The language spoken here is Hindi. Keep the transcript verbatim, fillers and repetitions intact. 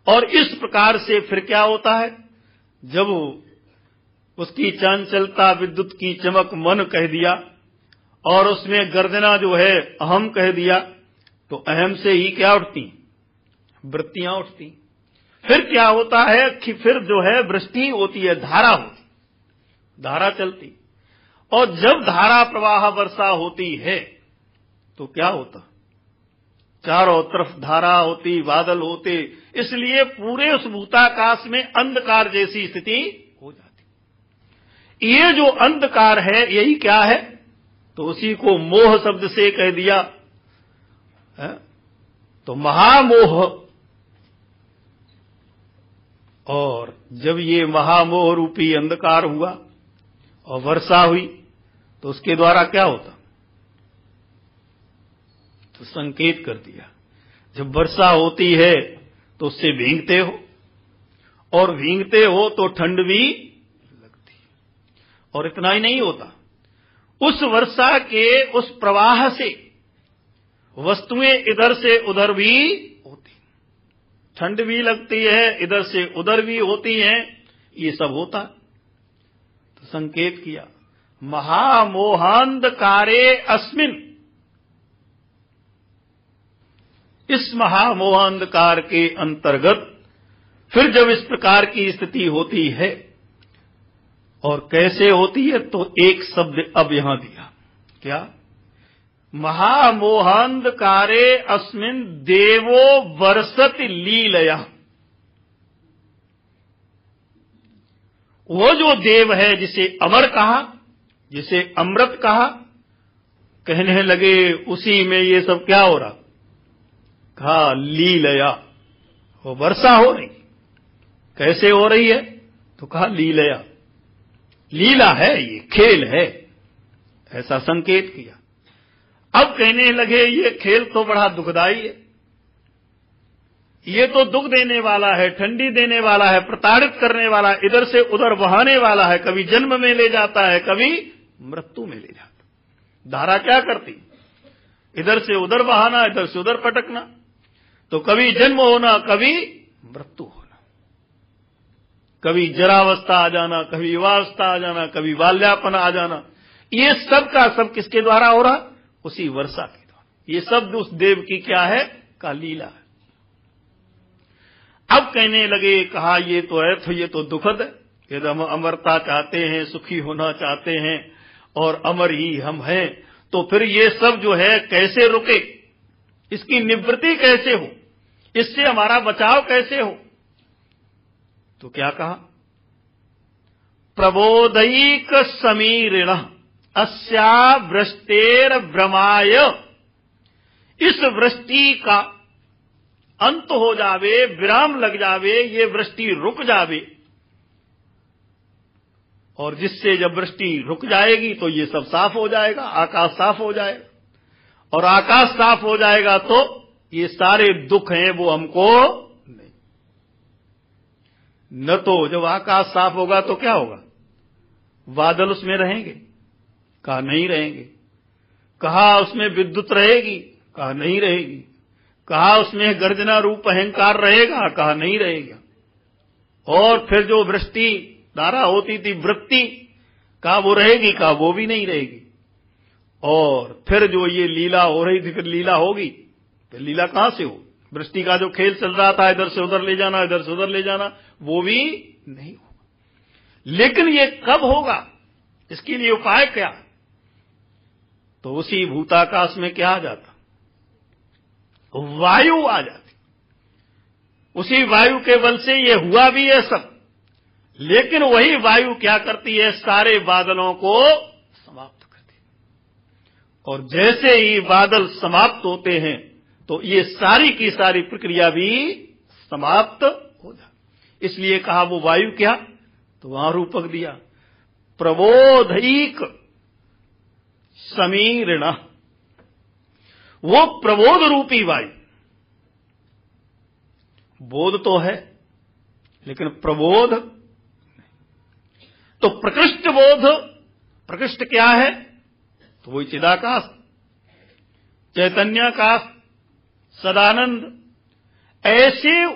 और इस प्रकार से फिर क्या होता है, जब उसकी चंचलता विद्युत की चमक मन कह दिया और उसमें गर्जना जो है अहम कह दिया, तो अहम से ही क्या उठती, वृत्तियां उठती। फिर क्या होता है कि फिर जो है वृष्टि होती है, धारा होती, धारा चलती। और जब धारा प्रवाह वर्षा होती है तो क्या होता, चारों तरफ धारा होती, बादल होते, इसलिए पूरे उस भूताकाश में अंधकार जैसी स्थिति हो जाती। ये जो अंधकार है यही क्या है, तो उसी को मोह शब्द से कह दिया है। तो महामोह, और जब ये महामोह रूपी अंधकार हुआ और वर्षा हुई तो उसके द्वारा क्या होता, तो संकेत कर दिया। जब वर्षा होती है तो उससे भींगते हो, और भींगते हो तो ठंड भी लगती है। और इतना ही नहीं होता, उस वर्षा के उस प्रवाह से वस्तुएं इधर से उधर भी होती, ठंड भी लगती है, इधर से उधर भी होती हैं, ये सब होता। तो संकेत किया महामोहांधकारे अस्मिन, इस महामोहांधकार के अंतर्गत फिर जब इस प्रकार की स्थिति होती है, और कैसे होती है, तो एक शब्द अब यहां दिया, क्या, महामोहांधकारे अस्मिन देवो वर्षति लीलया। वो जो देव है जिसे अमर कहा, जिसे अमृत कहा, कहने लगे उसी में ये सब क्या हो रहा, कहा लीलया, वो वर्षा हो रही। कैसे हो रही है, तो कहा लीलया, लीला है, ये खेल है, ऐसा संकेत किया। अब कहने लगे ये खेल तो बड़ा दुखदाई है, ये तो दुख देने वाला है, ठंडी देने वाला है, प्रताड़ित करने वाला है, इधर से उधर बहाने वाला है, कभी जन्म में ले जाता है, कभी मृत्यु में ले जाता। धारा क्या करती, इधर से उधर बहाना, इधर से उधर पटकना, तो कभी जन्म होना, कभी मृत्यु होना, कभी जरावस्था आ जाना, कभी युवावस्था आ जाना, कभी बाल्यापन आ जाना। ये सब का सब किसके द्वारा हो रहा, उसी वर्षा के द्वारा। ये सब उस देव की क्या है, का लीला है। अब कहने लगे, कहा ये तो है, तो ये तो दुखद है, यदि हम अमरता चाहते हैं, सुखी होना चाहते हैं और अमर ही हम हैं, तो फिर ये सब जो है कैसे रुके, इसकी निवृत्ति कैसे हो, इससे हमारा बचाव कैसे हो। तो क्या कहा, प्रबोधैक समीरिण अस्या वृष्टेर भ्रमाय, इस वृष्टि का अंत हो जावे, विराम लग जावे, ये वृष्टि रुक जावे, और जिससे जब वृष्टि रुक जाएगी तो ये सब साफ हो जाएगा, आकाश साफ हो जाएगा, और आकाश साफ हो जाएगा तो ये सारे दुख हैं वो हमको नहीं। न तो जब आकाश साफ होगा तो क्या होगा, बादल उसमें रहेंगे, कहा नहीं रहेंगे। कहा उसमें विद्युत रहेगी, कहा नहीं रहेगी। कहा उसमें गर्जना रूप अहंकार रहेगा, कहा नहीं रहेगा। और फिर जो वृष्टि धारा होती थी, वृत्ति, कहा वो रहेगी, कहा वो भी नहीं रहेगी। और फिर जो ये लीला हो रही थी, फिर लीला होगी, फिर लीला कहां से हो, वृष्टि का जो खेल चल रहा था, इधर से उधर ले जाना, इधर से उधर ले जाना, वो भी नहीं होगा। लेकिन ये कब होगा, इसके लिए उपाय क्या, तो उसी भूताकाश में क्या आ जाता, वायु आ जाती। उसी वायु के बल से ये हुआ भी है सब। लेकिन वही वायु क्या करती है, सारे बादलों को समाप्त करती है। और जैसे ही बादल समाप्त होते हैं तो ये सारी की सारी प्रक्रिया भी समाप्त हो जाती। इसलिए कहा वो वायु क्या, तो वहां रूपक दिया प्रबोधैक समीरण, वो प्रबोध रूपी वायु। बोध तो है लेकिन प्रबोध, तो प्रकृष्ट बोध, प्रकृष्ट क्या है, तो वही चिदाकाश, चैतन्याकाश, सदानंद। ऐसे